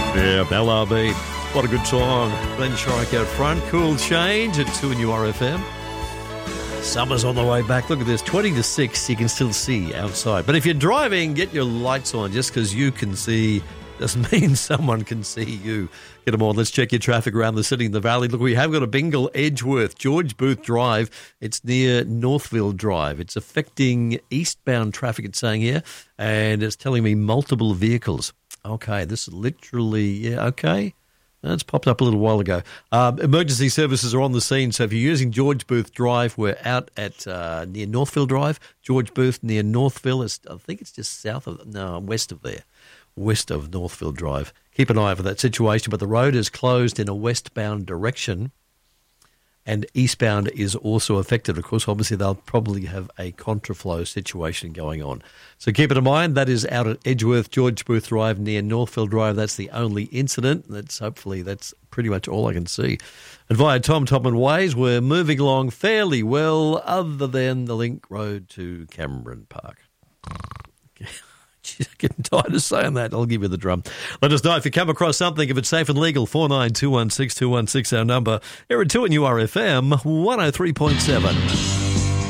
Yeah, LRB. What a good song. Glenn Shorrock out front. Cool change at 2 and URFM. Summer's on the way back. Look at this. 20 to 6, you can still see outside. But if you're driving, get your lights on. Just because you can see doesn't mean someone can see you. Get them on. Let's check your traffic around the city and the valley. Look, we have got a Bingle Edgeworth, George Booth Drive. It's near Northville Drive. It's affecting eastbound traffic, it's saying here, and it's telling me multiple vehicles. Okay, this is literally, okay. That's popped up a little while ago. Emergency services are on the scene, so if you're using George Booth Drive, we're out at near Northville Drive. George Booth near Northville. I think it's just west of there, west of Northville Drive. Keep an eye for that situation, but the road is closed in a westbound direction, and eastbound is also affected. Of course, obviously, they'll probably have a contraflow situation going on. So keep it in mind. That is out at Edgeworth, George Booth Drive near Northville Drive. That's the only incident. That's pretty much all I can see. And via Tom and Ways, we're moving along fairly well, other than the link road to Cameron Park. Jeez, I'm getting tired of saying that. I'll give you the drum. Let us know if you come across something, if it's safe and legal. 49216216, our number. Here at 2 and URFM 103.7.